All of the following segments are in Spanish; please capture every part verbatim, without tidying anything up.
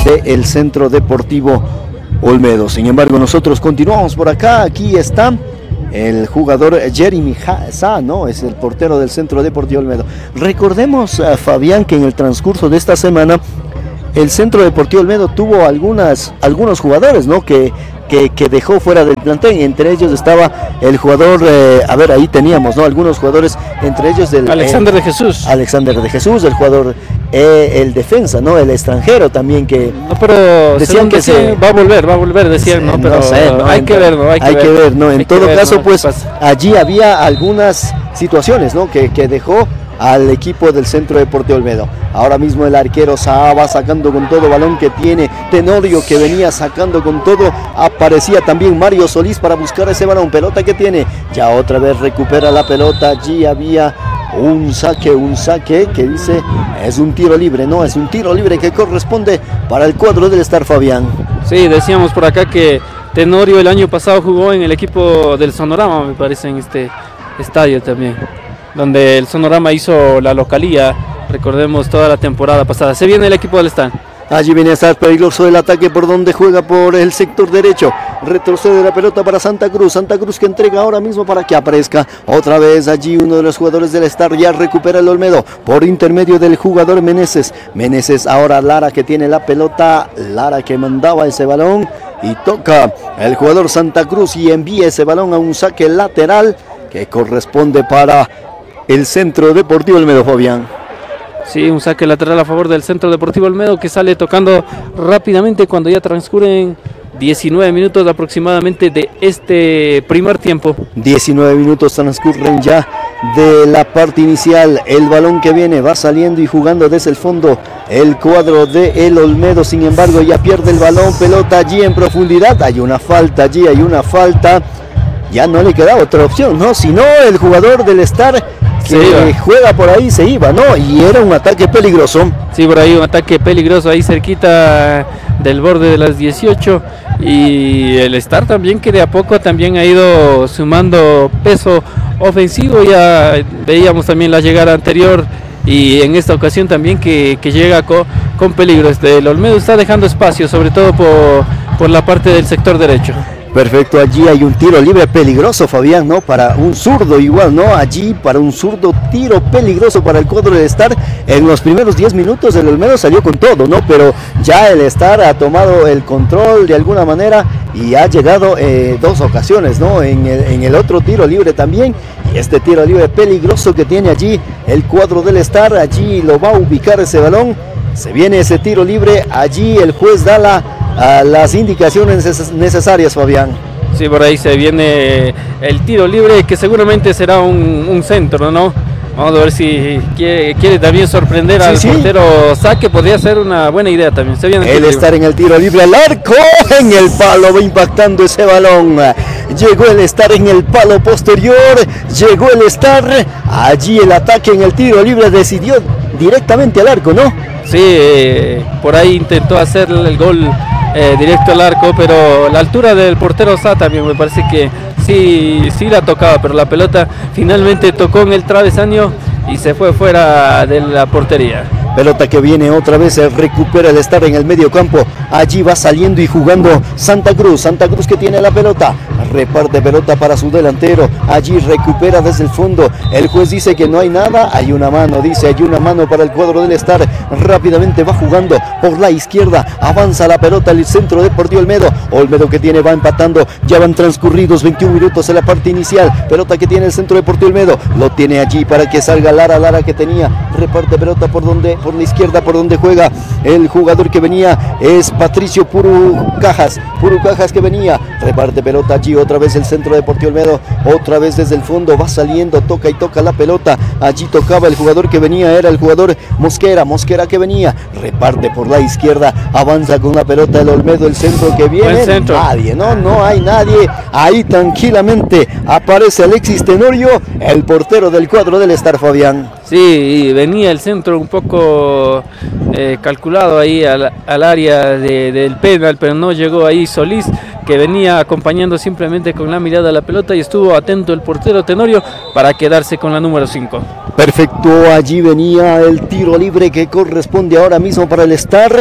del Centro Deportivo Olmedo. Sin embargo, nosotros continuamos por acá. Aquí está el jugador Jeremy Sa, ¿no? Es el portero del Centro Deportivo Olmedo. Recordemos, uh, Fabián, que en el transcurso de esta semana el Centro Deportivo Olmedo tuvo algunas, algunos jugadores, ¿no? Que, que, que dejó fuera del plantel. Entre ellos estaba el jugador, eh, a ver, ahí teníamos, ¿no? Algunos jugadores, entre ellos del Alexander eh, de Jesús. Alexander de Jesús, el jugador, eh, el defensa, ¿no? El extranjero también que. No, pero decían que decían, se va a volver, va a volver, decían, ¿no? Pero no sé, ¿no? hay En, que ver, ¿no? Hay que, hay ver. que ver, ¿no? En Hay todo ver, caso, ¿no? pues allí había algunas situaciones, ¿no? Que, que dejó al equipo del Centro Deportivo Olmedo. Ahora mismo el arquero Saá va sacando con todo, balón que tiene Tenorio, que venía sacando con todo. Aparecía también Mario Solís para buscar ese balón, pelota que tiene, ya otra vez recupera la pelota. Allí había un saque, un saque que dice es un tiro libre, no, es un tiro libre que corresponde para el cuadro del Star, Fabián. Sí, decíamos por acá que Tenorio el año pasado jugó en el equipo del Sonorama, me parece, en este estadio también, donde el Sonorama hizo la localía, recordemos, toda la temporada pasada. Se viene el equipo del Star. Allí viene a estar peligroso el ataque por donde juega por el sector derecho. Retrocede la pelota para Santa Cruz. Santa Cruz que entrega ahora mismo para que aparezca otra vez allí uno de los jugadores del Star. Ya recupera el Olmedo por intermedio del jugador Meneses. Meneses ahora Lara que tiene la pelota. Lara que mandaba ese balón y toca el jugador Santa Cruz y envía ese balón a un saque lateral que corresponde para el Centro Deportivo Olmedo, Fabián. Sí, un saque lateral a favor del Centro Deportivo Olmedo que sale tocando rápidamente cuando ya transcurren diecinueve minutos aproximadamente de este primer tiempo. diecinueve minutos transcurren ya de la parte inicial. El balón que viene va saliendo y jugando desde el fondo el cuadro de el Olmedo. Sin embargo, ya pierde el balón, pelota allí en profundidad. Hay una falta allí, hay una falta. Ya no le queda otra opción, ¿no? Si no, el jugador del Star que juega por ahí se iba, ¿no? Y era un ataque peligroso. Sí, por ahí un ataque peligroso ahí cerquita del borde de las dieciocho. Y el Star también, que de a poco también ha ido sumando peso ofensivo. Ya veíamos también la llegada anterior y en esta ocasión también que, que llega con, con peligro. Este, el Olmedo está dejando espacio, sobre todo por, por la parte del sector derecho. Perfecto, allí hay un tiro libre peligroso, Fabián, ¿no? Para un zurdo igual, ¿no? Allí para un zurdo, tiro peligroso para el cuadro de Star. En los primeros diez minutos el Olmedo salió con todo, ¿no? Pero ya el Star ha tomado el control de alguna manera y ha llegado eh, dos ocasiones, ¿no? En el, en el otro tiro libre también. Y este tiro libre peligroso que tiene allí el cuadro del Star, allí lo va a ubicar ese balón. Se viene ese tiro libre, allí el juez da la... a las indicaciones necesarias, Fabián. Sí, por ahí se viene el tiro libre que seguramente será un, un centro, ¿no? Vamos a ver si quiere, quiere también sorprender sí, al sí. portero Saque, podría ser una buena idea también. Se viene el, el estar en el tiro libre, al arco, en el palo va impactando ese balón. Llegó el estar en el palo posterior, llegó el estar, allí el ataque en el tiro libre decidió directamente al arco, ¿no? Sí, eh, por ahí intentó hacer el gol eh, directo al arco, pero la altura del portero Sá también me parece que sí, sí la tocaba, pero la pelota finalmente tocó en el travesaño y se fue fuera de la portería. Pelota que viene otra vez, recupera el estar en el medio campo. Allí va saliendo y jugando Santa Cruz. Santa Cruz que tiene la pelota. Reparte pelota para su delantero. Allí recupera desde el fondo. El juez dice que no hay nada. Hay una mano, dice, hay una mano para el cuadro del Star. Rápidamente va jugando por la izquierda. Avanza la pelota al Centro Deportivo Olmedo. Olmedo que tiene, va empatando. Ya van transcurridos veintiún minutos en la parte inicial. Pelota que tiene el Centro Deportivo Olmedo. Lo tiene allí para que salga Lara. Lara que tenía. Reparte pelota por donde... por la izquierda, por donde juega el jugador que venía es Patricio Purucajas, Purucajas que venía, reparte pelota allí otra vez el Centro Deportivo Olmedo, otra vez desde el fondo va saliendo, toca y toca la pelota, allí tocaba el jugador que venía, era el jugador Mosquera, Mosquera que venía, reparte por la izquierda, avanza con la pelota el Olmedo, el centro que viene, nadie, no, no hay nadie, ahí tranquilamente aparece Alexis Tenorio, el portero del cuadro del Star, Fabián. Sí, venía el centro un poco eh, calculado ahí al, al área de, del penal, pero no llegó ahí Solís, que venía acompañando simplemente con la mirada a la pelota y estuvo atento el portero Tenorio para quedarse con la número cinco. Perfecto, allí venía el tiro libre que corresponde ahora mismo para el Star.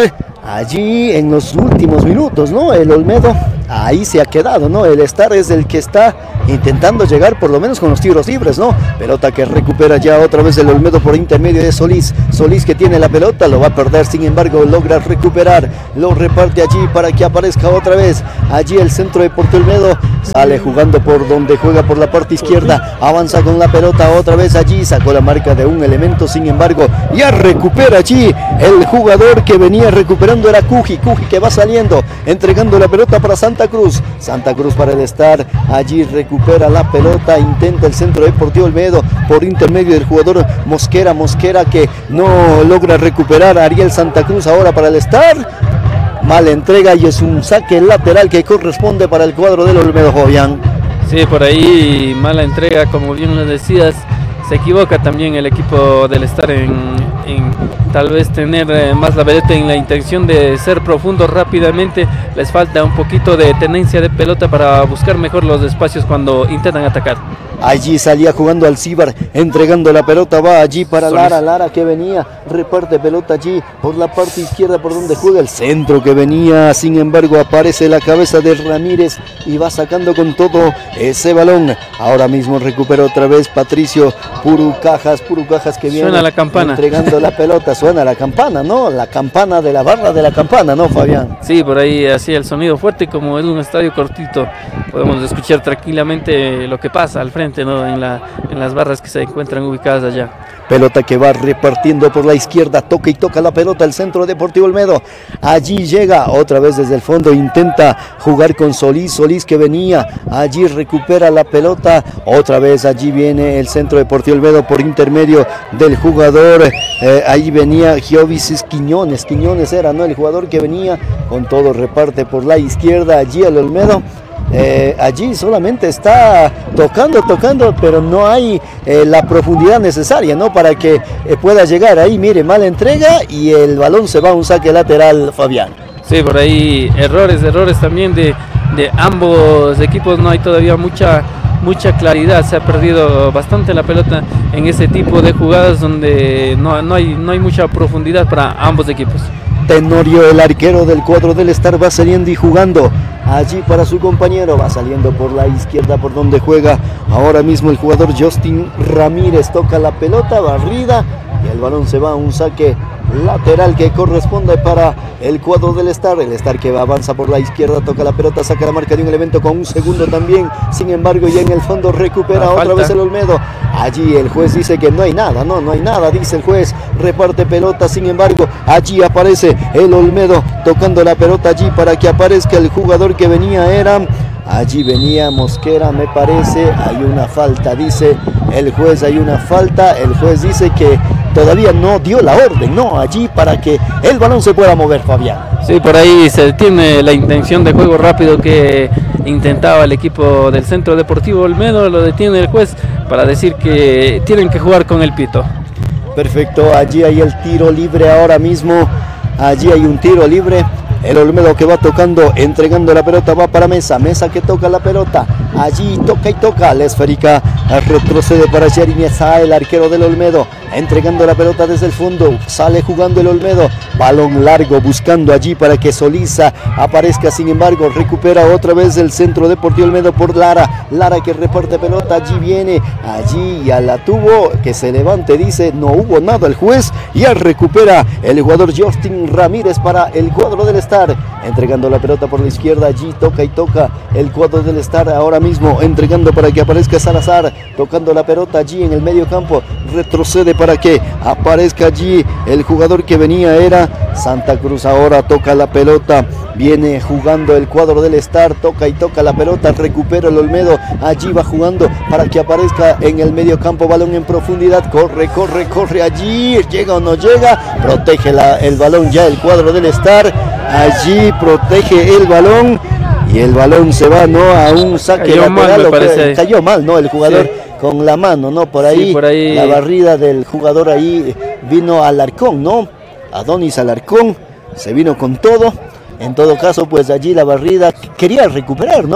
allí en los últimos minutos, ¿no? El Olmedo ahí se ha quedado, ¿no? El Star es el que está intentando llegar por lo menos con los tiros libres, ¿no? Pelota que recupera ya otra vez el Olmedo por intermedio de Solís. Solís que tiene la pelota, lo va a perder, sin embargo logra recuperar, lo reparte allí para que aparezca otra vez. Allí el Centro Deportivo Olmedo sale jugando por donde juega por la parte izquierda, avanza con la pelota otra vez allí, sacó la marca de un elemento, sin embargo ya recupera allí el jugador que venía recuperando, era Cuji, Cuji que va saliendo, entregando la pelota para Santa Cruz, Santa Cruz para el Star, allí recupera la pelota, intenta el Centro Deportivo Olmedo por intermedio del jugador Mosquera, Mosquera que no logra recuperar, Ariel Santa Cruz ahora para el Star. Mala entrega y es un saque lateral que corresponde para el cuadro del Olmedo, Jovian. Sí, por ahí mala entrega, como bien lo decías, se equivoca también el equipo del Star en, en tal vez tener eh, más la vedette en la intención de ser profundo rápidamente, les falta un poquito de tenencia de pelota para buscar mejor los espacios cuando intentan atacar. Allí salía jugando Alcibar, entregando la pelota, va allí para Solís. Lara, Lara que venía, reparte pelota allí por la parte izquierda por donde juega el centro que venía, sin embargo aparece la cabeza de Ramírez y va sacando con todo ese balón. Ahora mismo recupera otra vez Patricio Purucajas, Purucajas que viene suena la campana, entregando la pelota, suena la campana, ¿no? La campana de la barra de la campana, ¿no, Fabián? Sí, por ahí hacía el sonido fuerte, como es un estadio cortito, podemos escuchar tranquilamente lo que pasa al frente, ¿no? en, la, en las barras que se encuentran ubicadas allá. Pelota que va repartiendo por la izquierda, toca y toca la pelota el Centro Deportivo Olmedo. Allí llega otra vez desde el fondo, intenta jugar con Solís, Solís que venía, allí recupera la pelota, otra vez allí viene el Centro Deportivo Olmedo por intermedio del jugador, eh, ahí venía Giovisis Quiñones, Quiñones era, ¿no? El jugador que venía con todo, reparte por la izquierda, allí el Olmedo. Eh, allí solamente está tocando, tocando, pero no hay eh, la profundidad necesaria, ¿no? Para que eh, pueda llegar ahí, mire, mala entrega y el balón se va a un saque lateral, Fabián. Sí, por ahí errores, errores también de, de ambos equipos, no hay todavía mucha, mucha claridad, se ha perdido bastante la pelota en ese tipo de jugadas donde no, no, hay, no hay mucha profundidad para ambos equipos. Tenorio, el arquero del cuadro del Star, va saliendo y jugando allí para su compañero, va saliendo por la izquierda por donde juega ahora mismo el jugador Justin Ramírez, toca la pelota, barrida y el balón se va a un saque lateral que corresponde para el cuadro del Star, el Star que avanza por la izquierda, toca la pelota, saca la marca de un elemento con un segundo también, sin embargo ya en el fondo recupera la otra falta. vez el Olmedo, allí el juez dice que no hay nada, no, no hay nada, dice el juez, reparte pelota, sin embargo allí aparece el Olmedo tocando la pelota allí para que aparezca el jugador que venía, era... Allí venía Mosquera, me parece, hay una falta, dice el juez, hay una falta, el juez dice que todavía no dio la orden, no, allí para que el balón se pueda mover, Fabián. Sí, por ahí se tiene la intención de juego rápido que intentaba el equipo del Centro Deportivo Olmedo, lo detiene el juez para decir que tienen que jugar con el pito. Perfecto, allí hay el tiro libre ahora mismo, allí hay un tiro libre. El Olmedo que va tocando, entregando la pelota, va para Mesa, Mesa que toca la pelota, allí toca y toca, la esférica retrocede para Jeremy Sá, el arquero del Olmedo, entregando la pelota desde el fondo, sale jugando el Olmedo, balón largo buscando allí para que Solisa aparezca, sin embargo recupera otra vez el Centro Deportivo Olmedo por Lara, Lara que reparte pelota, allí viene, allí ya la tuvo, que se levante, dice, no hubo nada el juez, ya recupera el jugador Justin Ramírez para el cuadro del Estado. Entregando la pelota por la izquierda, allí toca y toca el cuadro del Star ahora mismo, entregando para que aparezca Salazar, tocando la pelota allí en el medio campo, retrocede para que aparezca allí el jugador que venía, era Santa Cruz, ahora toca la pelota, viene jugando el cuadro del Star, toca y toca la pelota, recupera el Olmedo, allí va jugando para que aparezca en el medio campo, balón en profundidad, corre, corre, corre allí, llega o no llega, protege la, el balón ya el cuadro del Star, allí protege el balón y el balón se va, ¿no? A un saque cayó lateral, mal, me parece. Cayó mal, ¿no? El jugador sí. Con la mano, ¿no? Por ahí, sí, por ahí la barrida del jugador ahí vino Alarcón, ¿no? Adonis Alarcón se vino con todo. En todo caso, pues allí la barrida quería recuperar, ¿no?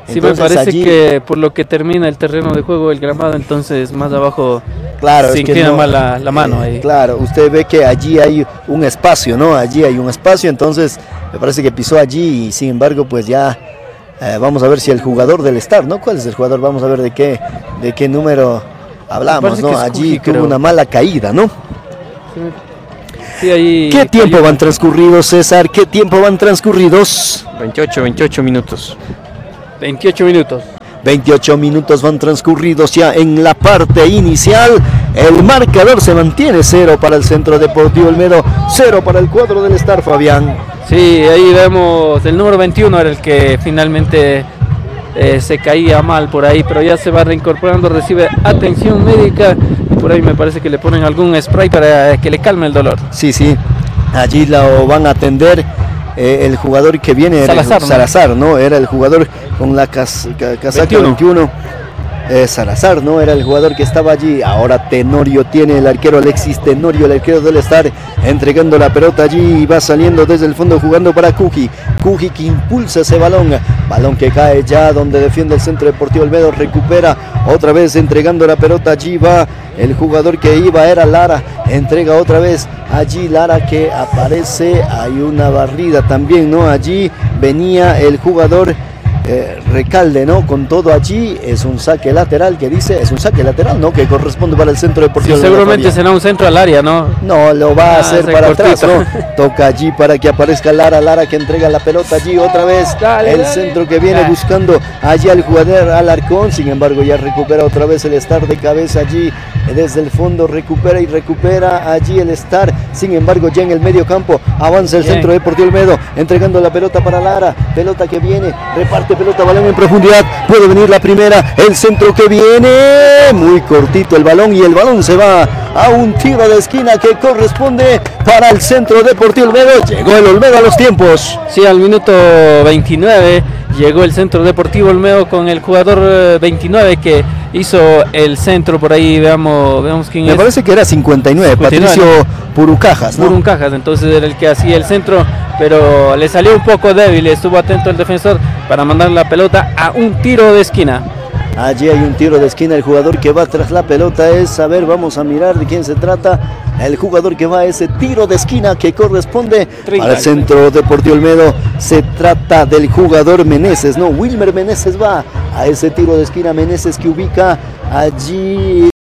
Sí, me parece allí, que por lo que termina el terreno de juego, el gramado, entonces más abajo claro, se es que inclina no, más la, la mano. Eh, ahí. claro, usted ve que allí hay un espacio, ¿no? Allí hay un espacio, entonces me parece que pisó allí y sin embargo, pues ya eh, vamos a ver si el jugador del Star, ¿no? ¿Cuál es el jugador? Vamos a ver de qué, de qué número hablamos, ¿no? Allí Cuji, tuvo creo. una mala caída, ¿no? Sí. Sí, ahí ¿Qué tiempo cayó. van transcurridos, César? ¿Qué tiempo van transcurridos? veintiocho, veintiocho minutos. veintiocho minutos. veintiocho minutos van transcurridos ya en la parte inicial. El marcador se mantiene cero para el Centro Deportivo Olmedo, cero para el cuadro del Star, Fabián. Sí, ahí vemos el número veintiuno era el que finalmente eh, se caía mal por ahí, pero ya se va reincorporando, recibe atención médica. Por ahí me parece que le ponen algún spray para que le calme el dolor. Sí, sí, allí lo van a atender. Eh, el jugador que viene era Salazar, el, Salazar, ¿no? Era el jugador con la cas, ca, casaca veintiuno. veintiuno. Eh, Salazar, ¿no? Era el jugador que estaba allí. Ahora Tenorio tiene el arquero Alexis Tenorio, el arquero del Star, entregando la pelota allí y va saliendo desde el fondo jugando para Cuji. Cuji que impulsa ese balón. Balón que cae ya donde defiende el Centro Deportivo Olmedo. Recupera otra vez entregando la pelota. Allí va el jugador que iba, era Lara. Entrega otra vez allí Lara que aparece. Hay una barrida también, ¿no? Allí venía el jugador Eh, Recalde, ¿no? Con todo allí, es un saque lateral que dice, es un saque lateral, ¿no? Que corresponde para el Centro Deportivo. Sí, seguramente será un centro al área, ¿no? No, lo va ah, a hacer para cortito. atrás, ¿no? Toca allí para que aparezca Lara, Lara que entrega la pelota allí otra vez. Dale, el dale. centro que viene dale. buscando allí al jugador Alarcón, sin embargo ya recupera otra vez el Star de cabeza allí, desde el fondo recupera y recupera allí el Star, sin embargo ya en el medio campo avanza el Bien. Centro Deportivo Olmedo, entregando la pelota para Lara, pelota que viene, reparte pelota, balón en profundidad, puede venir la primera, el centro que viene, muy cortito el balón y el balón se va a un tiro de esquina que corresponde para el Centro Deportivo Olmedo. Llegó el Olmedo a los tiempos. Sí, al minuto veintinueve llegó el Centro Deportivo Olmedo con el jugador veintinueve que hizo el centro. Por ahí veamos, veamos quién Me es. Me parece que era cincuenta y nueve, cincuenta y nueve, Patricio ¿no? Purucajas, ¿no? Purucajas, entonces era el que hacía el centro, pero le salió un poco débil, estuvo atento el defensor para mandar la pelota a un tiro de esquina. Allí hay un tiro de esquina, el jugador que va tras la pelota es, a ver, vamos a mirar de quién se trata. El jugador que va a ese tiro de esquina que corresponde al Centro Deportivo Olmedo, se trata del jugador Meneses, ¿no? Wilmer Meneses va a ese tiro de esquina, Meneses que ubica allí